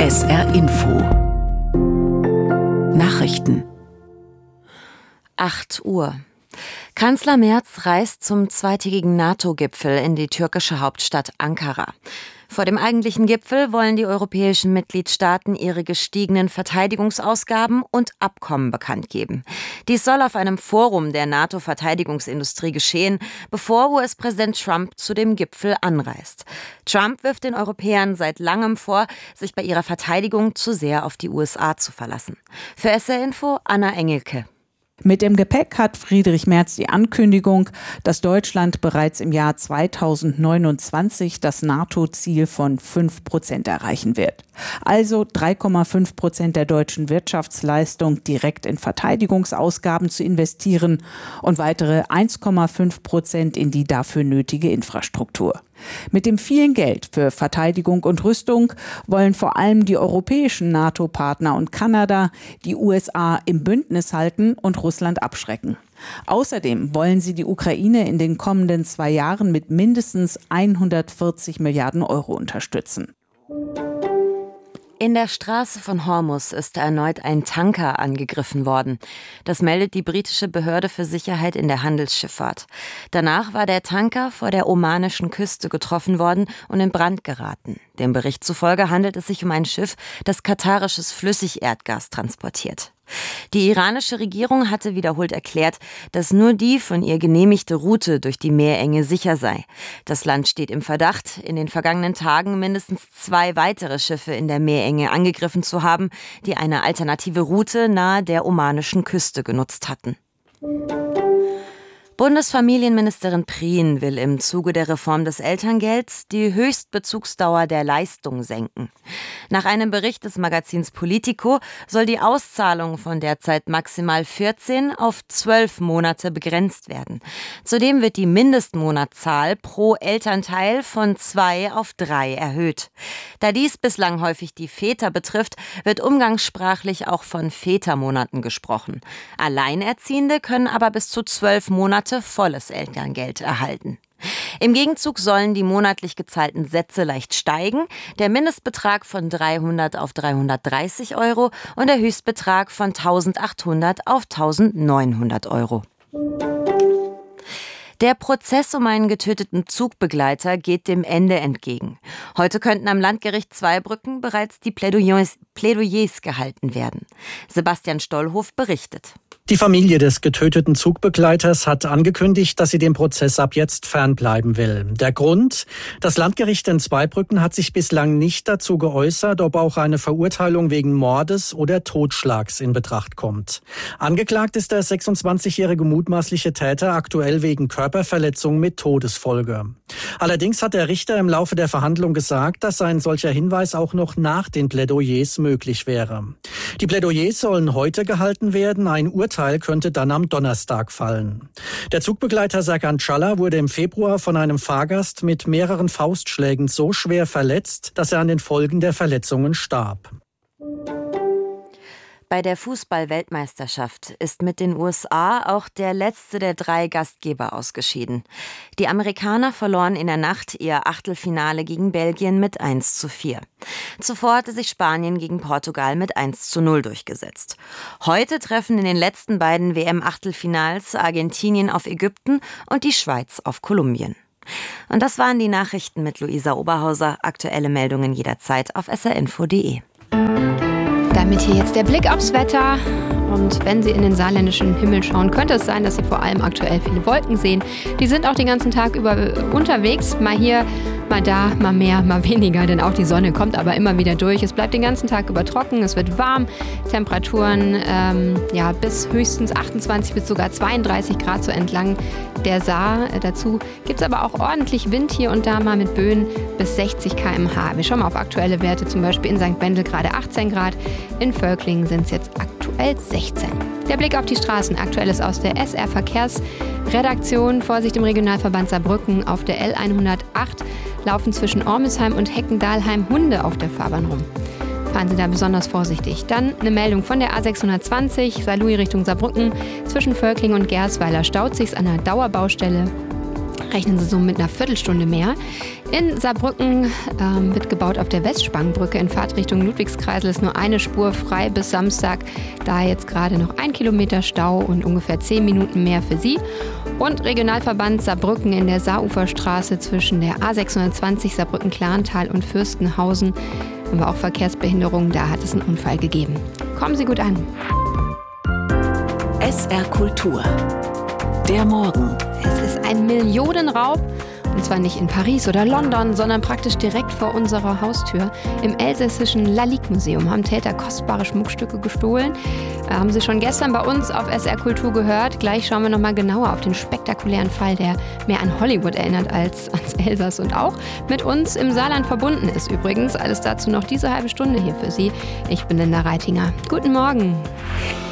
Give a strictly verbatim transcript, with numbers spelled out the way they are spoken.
S R Info Nachrichten. acht Uhr. Kanzler Merz reist zum zweitägigen NATO-Gipfel in die türkische Hauptstadt Ankara. Vor dem eigentlichen Gipfel wollen die europäischen Mitgliedstaaten ihre gestiegenen Verteidigungsausgaben und Abkommen bekannt geben. Dies soll auf einem Forum der NATO-Verteidigungsindustrie geschehen, bevor U S-Präsident Trump zu dem Gipfel anreist. Trump wirft den Europäern seit langem vor, sich bei ihrer Verteidigung zu sehr auf die U S A zu verlassen. Für S R Info Anna Engelke. Mit dem Gepäck hat Friedrich Merz die Ankündigung, dass Deutschland bereits im Jahr zweitausendneunundzwanzig das NATO-Ziel von fünf Prozent erreichen wird. Also drei Komma fünf Prozent der deutschen Wirtschaftsleistung direkt in Verteidigungsausgaben zu investieren und weitere eins Komma fünf Prozent in die dafür nötige Infrastruktur. Mit dem vielen Geld für Verteidigung und Rüstung wollen vor allem die europäischen NATO-Partner und Kanada die U S A im Bündnis halten und Russland abschrecken. Außerdem wollen sie die Ukraine in den kommenden zwei Jahren mit mindestens hundertvierzig Milliarden Euro unterstützen. In der Straße von Hormuz ist erneut ein Tanker angegriffen worden. Das meldet die britische Behörde für Sicherheit in der Handelsschifffahrt. Danach war der Tanker vor der omanischen Küste getroffen worden und in Brand geraten. Dem Bericht zufolge handelt es sich um ein Schiff, das katarisches Flüssigerdgas transportiert. Die iranische Regierung hatte wiederholt erklärt, dass nur die von ihr genehmigte Route durch die Meerenge sicher sei. Das Land steht im Verdacht, in den vergangenen Tagen mindestens zwei weitere Schiffe in der Meerenge angegriffen zu haben, die eine alternative Route nahe der omanischen Küste genutzt hatten. Bundesfamilienministerin Prien will im Zuge der Reform des Elterngelds die Höchstbezugsdauer der Leistung senken. Nach einem Bericht des Magazins Politico soll die Auszahlung von derzeit maximal vierzehn auf zwölf Monate begrenzt werden. Zudem wird die Mindestmonatszahl pro Elternteil von zwei auf drei erhöht. Da dies bislang häufig die Väter betrifft, wird umgangssprachlich auch von Vätermonaten gesprochen. Alleinerziehende können aber bis zu zwölf Monate volles Elterngeld erhalten. Im Gegenzug sollen die monatlich gezahlten Sätze leicht steigen, der Mindestbetrag von dreihundert auf dreihundertdreißig Euro und der Höchstbetrag von eintausendachthundert auf eintausendneunhundert Euro. Der Prozess um einen getöteten Zugbegleiter geht dem Ende entgegen. Heute könnten am Landgericht Zweibrücken bereits die Plädoyers, Plädoyers gehalten werden. Sebastian Stollhof berichtet. Die Familie des getöteten Zugbegleiters hat angekündigt, dass sie dem Prozess ab jetzt fernbleiben will. Der Grund? Das Landgericht in Zweibrücken hat sich bislang nicht dazu geäußert, ob auch eine Verurteilung wegen Mordes oder Totschlags in Betracht kommt. Angeklagt ist der sechsundzwanzigjährige mutmaßliche Täter aktuell wegen Körperverletzung mit Todesfolge. Allerdings hat der Richter im Laufe der Verhandlung gesagt, dass ein solcher Hinweis auch noch nach den Plädoyers möglich wäre. Die Plädoyers sollen heute gehalten werden, ein Urteil könnte dann am Donnerstag fallen. Der Zugbegleiter Serkan Çalla wurde im Februar von einem Fahrgast mit mehreren Faustschlägen so schwer verletzt, dass er an den Folgen der Verletzungen starb. Bei der Fußball-Weltmeisterschaft ist mit den U S A auch der letzte der drei Gastgeber ausgeschieden. Die Amerikaner verloren in der Nacht ihr Achtelfinale gegen Belgien mit eins zu vier. Zuvor hatte sich Spanien gegen Portugal mit eins zu null durchgesetzt. Heute treffen in den letzten beiden W M-Achtelfinals Argentinien auf Ägypten und die Schweiz auf Kolumbien. Und das waren die Nachrichten mit Luisa Oberhauser. Aktuelle Meldungen jederzeit auf s r info punkt d e. Damit hier jetzt der Blick aufs Wetter. Und wenn Sie in den saarländischen Himmel schauen, könnte es sein, dass Sie vor allem aktuell viele Wolken sehen. Die sind auch den ganzen Tag über unterwegs. Mal hier, mal da, mal mehr, mal weniger. Denn auch die Sonne kommt aber immer wieder durch. Es bleibt den ganzen Tag über trocken. Es wird warm. Temperaturen ähm, ja, bis höchstens achtundzwanzig bis sogar zweiunddreißig Grad so entlang der Saar. Dazu gibt es aber auch ordentlich Wind hier und da mal mit Böen bis sechzig Kilometer pro Stunde. Wir schauen mal auf aktuelle Werte. Zum Beispiel in Sankt Wendel gerade achtzehn Grad. In Völklingen sind es jetzt aktuell sechzehn. Der Blick auf die Straßen. Aktuelles aus der S R Verkehrsredaktion. Vorsicht im Regionalverband Saarbrücken. Auf der L hundertacht laufen zwischen Ormesheim und Heckendalheim Hunde auf der Fahrbahn rum. Fahren Sie da besonders vorsichtig. Dann eine Meldung von der A sechshundertzwanzig, Saarlouis Richtung Saarbrücken. Zwischen Völklingen und Gersweiler staut sich's an einer Dauerbaustelle. Rechnen Sie so mit einer Viertelstunde mehr. In Saarbrücken ähm, wird gebaut auf der Westspangenbrücke. In Fahrtrichtung Ludwigskreisel ist nur eine Spur frei bis Samstag. Da jetzt gerade noch ein Kilometer Stau und ungefähr zehn Minuten mehr für Sie. Und Regionalverband Saarbrücken in der Saaruferstraße zwischen der A sechshundertzwanzig Saarbrücken-Klarental und Fürstenhausen haben wir auch Verkehrsbehinderungen. Da hat es einen Unfall gegeben. Kommen Sie gut an. S R Kultur. Der Morgen. Es ist ein Millionenraub. Und zwar nicht in Paris oder London, sondern praktisch direkt vor unserer Haustür. Im elsässischen Lalique-Museum haben Täter kostbare Schmuckstücke gestohlen. Äh, haben Sie schon gestern bei uns auf S R Kultur gehört. Gleich schauen wir nochmal genauer auf den spektakulären Fall, der mehr an Hollywood erinnert als ans Elsass und auch mit uns im Saarland verbunden ist übrigens. Alles dazu noch diese halbe Stunde hier für Sie. Ich bin Linda Reitinger. Guten Morgen.